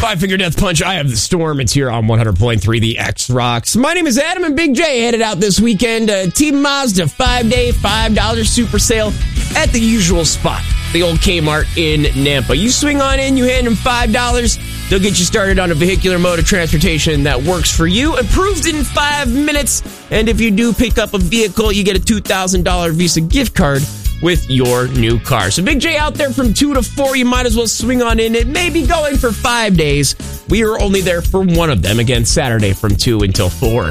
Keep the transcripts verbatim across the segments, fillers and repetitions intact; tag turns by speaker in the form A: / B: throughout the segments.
A: Five Finger Death Punch. I have the Storm. It's here on one hundred point three The X Rocks. My name is Adam, and Big J headed out this weekend. Uh, Team Mazda five-day, five dollars super sale at the usual spot, the old Kmart in Nampa. You swing on in, you hand them five dollars. They'll get you started on a vehicular mode of transportation that works for you, approved in five minutes. And if you do pick up a vehicle, you get a two thousand dollars Visa gift card with your new car. So Big J out there from two to four. You might as well swing on in. It may be going for five days. We are only there for one of them. Again, Saturday from two until four.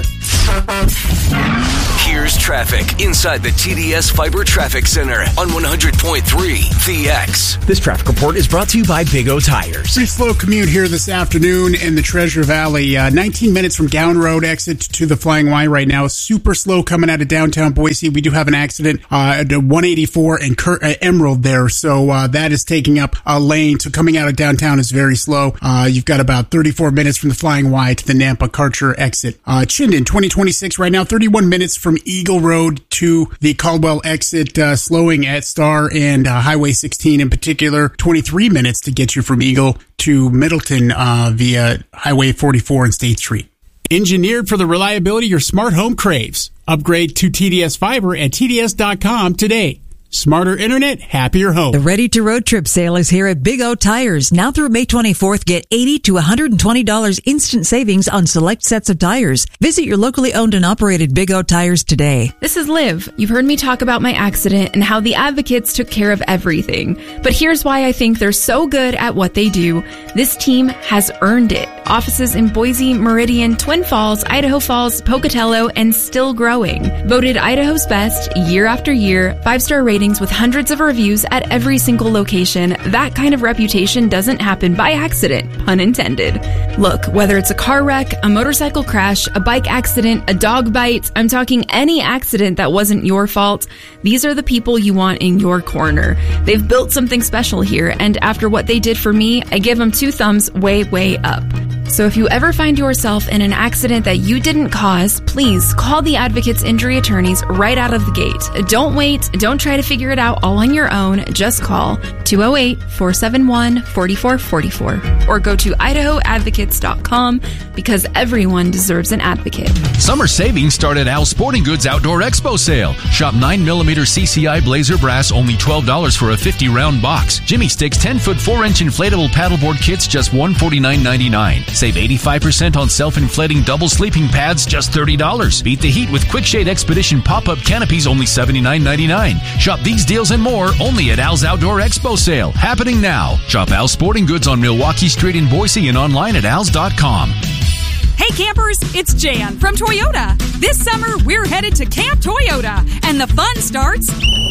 B: Here's traffic inside the T D S Fiber Traffic Center on one hundred point three The X.
C: This traffic report is brought to you by Big O Tires.
D: Pretty slow commute here this afternoon in the Treasure Valley. Uh, nineteen minutes from Gown Road exit to the Flying Y right now. Super slow coming out of downtown Boise. We do have an accident uh, at one eighty-four and Cur- uh, Emerald there, so uh, that is taking up a lane. So coming out of downtown is very slow. Uh, you've got about thirty-four minutes from the Flying Y to the Nampa Karcher exit. Uh, Chinden, twenty twenty-six right now. thirty-one minutes from Eagle Road to the Caldwell exit, uh, slowing at Star and uh, Highway sixteen in particular. twenty-three minutes to get you from Eagle to Middleton uh, via Highway forty-four and State Street. Engineered for the reliability your smart home craves. Upgrade to T D S Fiber at T D S dot com today. Smarter internet, happier home.
E: The Ready to Road Trip sale is here at Big O Tires. Now through May twenty-fourth, get eighty to one hundred twenty dollars instant savings on select sets of tires. Visit your locally owned and operated Big O Tires today.
F: This is Liv. You've heard me talk about my accident and how the advocates took care of everything. But here's why I think they're so good at what they do. This team has earned it. Offices in Boise, Meridian, Twin Falls, Idaho Falls, Pocatello, and still growing. Voted Idaho's best year after year. Five-star ratings with hundreds of reviews at every single location. That kind of reputation doesn't happen by accident, pun intended. Look, whether it's a car wreck, a motorcycle crash, a bike accident, a dog bite, I'm talking any accident that wasn't your fault, these are the people you want in your corner. They've built something special here, and after what they did for me, I give them two thumbs way, way up. So if you ever find yourself in an accident that you didn't cause, please call the Advocates Injury Attorneys right out of the gate. Don't wait. Don't try to figure it out all on your own. Just call two oh eight, four seven one, four four four four or go to idaho advocates dot com because everyone deserves an advocate.
G: Summer savings start at Al's Sporting Goods Outdoor Expo sale. Shop nine millimeter C C I Blazer Brass, only twelve dollars for a fifty round box. Jimmy Sticks ten foot four inch inflatable paddleboard kits, just one forty-nine ninety-nine. Save eighty-five percent on self-inflating double sleeping pads, just thirty dollars. Beat the heat with Quick Shade Expedition pop-up canopies, only seventy-nine ninety-nine. Shop these deals and more only at Al's Outdoor Expo sale, happening now. Shop Al's Sporting Goods on Milwaukee Street in Boise and online at als dot com.
H: Hey campers, it's Jan from Toyota. This summer, we're headed to Camp Toyota, and the fun starts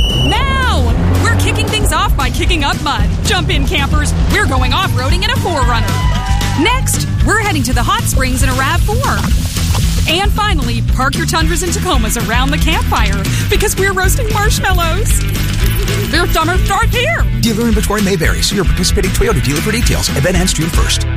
H: now. We're kicking things off by kicking up mud. Jump in, campers. We're going off-roading in a four runner. Next, we're heading to the hot springs in a RAV four. And finally, park your Tundras and Tacomas around the campfire because we're roasting marshmallows. Their summer starts here.
C: Dealer inventory may vary. See your participating Toyota dealer for details. Event ends June first.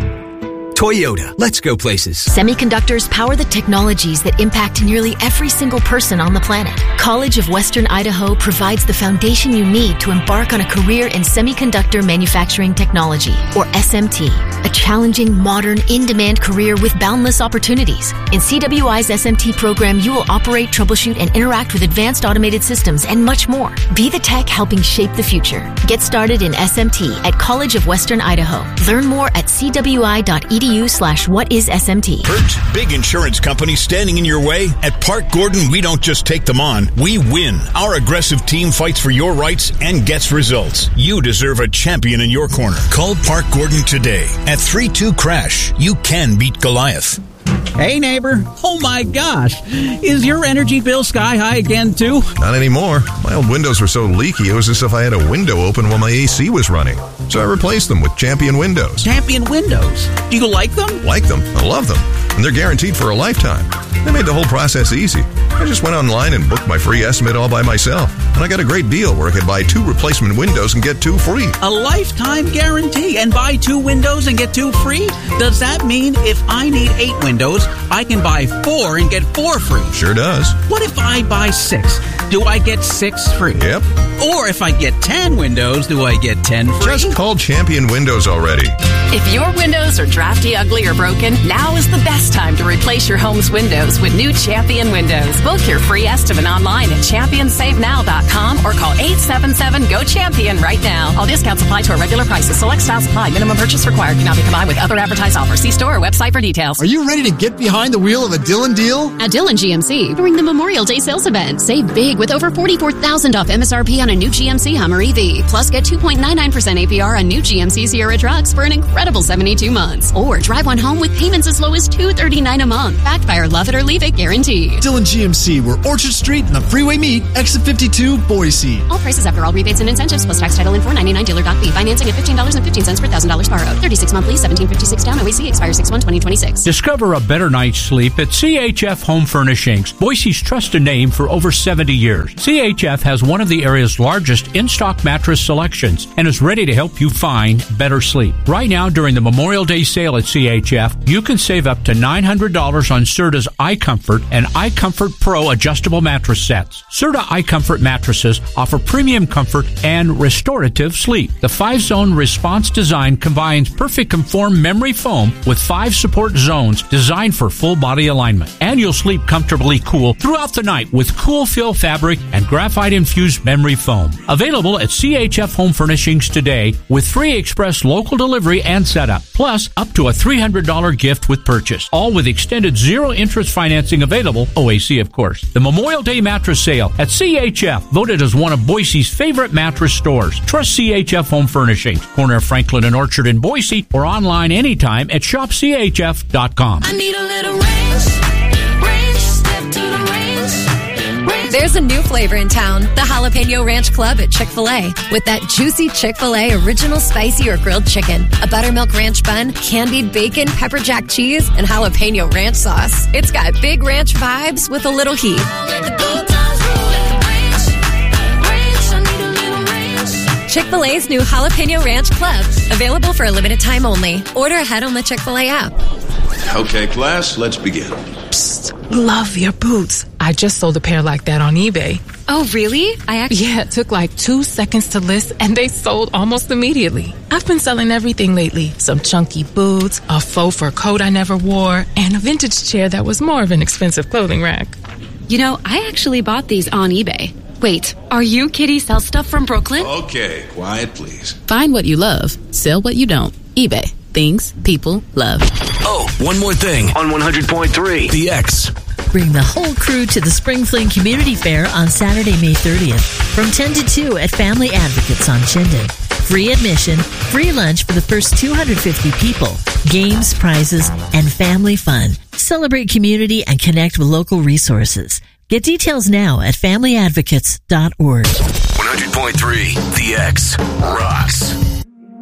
C: Toyota. Let's go places.
I: Semiconductors power the technologies that impact nearly every single person on the planet. College of Western Idaho provides the foundation you need to embark on a career in semiconductor manufacturing technology, or S M T. A challenging, modern, in-demand career with boundless opportunities. In C W I's S M T program, you will operate, troubleshoot, and interact with advanced automated systems and much more. Be the tech helping shape the future. Get started in S M T at College of Western Idaho. Learn more at c w i dot e d u slash what is S M T.
J: Hurt, big insurance companies standing in your way? At Park Gordon, we don't just take them on, we win. Our aggressive team fights for your rights and gets results. You deserve a champion in your corner. Call Park Gordon today at three two crash. You can beat Goliath.
K: Hey, neighbor. Oh, my gosh. Is your energy bill sky high again, too?
L: Not anymore. My old windows were so leaky, it was as if I had a window open while my A C was running. So I replaced them with Champion Windows.
K: Champion Windows? Do you like them?
L: Like them. I love them. And they're guaranteed for a lifetime. They made the whole process easy. I just went online and booked my free estimate all by myself. And I got a great deal where I could buy two replacement windows and get two free.
K: A lifetime guarantee and buy two windows and get two free? Does that mean if I need eight windows, I can buy four and get four free?
L: Sure does.
K: What if I buy six? Do I get six free?
L: Yep.
K: Or if I get ten windows, do I get ten free?
L: Just Call Champion Windows already.
M: If your windows are drafty, ugly, or broken, now is the best time to replace your home's windows with new Champion Windows. Book your free estimate online at champion save now dot com or call eight seven seven, G O CHAMPION right now. All discounts apply to our regular prices. Select styles apply. Minimum purchase required. Cannot be combined with other advertised offers. See store or website for details.
N: Are you ready to get behind the wheel of a Dillon deal?
O: At Dillon G M C, during the Memorial Day sales event, save big with over forty-four thousand dollars off M S R P on a new G M C Hummer E V. Plus, get two point nine nine percent A P R on new G M C Sierra trucks for an incredible seventy-two months. Or drive one home with payments as low as two hundred thirty-nine dollars a month. Backed by our love it or leave it guarantee.
N: Dillon G M C, where Orchard Street and the freeway meet, exit fifty-two, Boise.
O: All prices after all rebates and incentives plus tax title and four ninety-nine dealer doc fee. Financing at fifteen dollars and fifteen cents per one thousand dollars borrowed. thirty-six monthly, seventeen fifty-six down. O A C expires six one twenty twenty-six.
P: Discover a better night's sleep at C H F Home Furnishings, Boise's trusted name for over seventy years. C H F has one of the area's largest in-stock mattress selections and is ready to help you find better sleep. Right now, during the Memorial Day sale at C H F, you can save up to nine hundred dollars on Serta's iComfort and iComfort Pro adjustable mattress sets. Serta iComfort mattresses offer premium comfort and restorative sleep. The five-zone response design combines Perfect Conform memory foam with five support zones designed for full-body alignment. And you'll sleep comfortably cool throughout the night with Cool Fill fabric and graphite-infused memory foam. Available at C H F Home Furnishings today with free express local delivery and setup, plus up to a three hundred dollars gift with purchase. All with extended zero-interest financing available, O A C of course. The Memorial Day mattress sale at C H F, voted as one of Boise's favorite mattress stores. Trust C H F Home Furnishings, corner of Franklin and Orchard in Boise, or online anytime at shop c h f dot com.
Q: I need a little range, range, step to the range.
R: There's a new flavor in town, the Jalapeno Ranch Club at Chick-fil-A. With that juicy Chick-fil-A original spicy or grilled chicken, a buttermilk ranch bun, candied bacon, pepper jack cheese, and jalapeno ranch sauce. It's got big ranch vibes with a little heat. Chick-fil-A's new Jalapeno Ranch Club. Available for a limited time only. Order ahead on the Chick-fil-A app.
S: Okay, class, let's begin.
T: Psst, love your boots. I just sold a pair like that on eBay.
R: Oh, really? I actually...
T: Yeah, it took like two seconds to list, and they sold almost immediately. I've been selling everything lately. Some chunky boots, a faux fur coat I never wore, and a vintage chair that was more of an expensive clothing rack.
O: You know, I actually bought these on eBay. Wait, are you Kitty Sell Stuff from Brooklyn?
S: Okay, quiet please.
U: Find what you love, sell what you don't. eBay. Things people love.
B: Oh, one more thing on one hundred point three The X.
V: Bring the whole crew to the Spring Fling Community Fair on Saturday, May thirtieth from ten to two at Family Advocates on Chinden. Free admission, free lunch for the first two hundred fifty people, games, prizes, and family fun. Celebrate community and connect with local resources. Get details now at family advocates dot org.
B: one hundred point three The X rocks.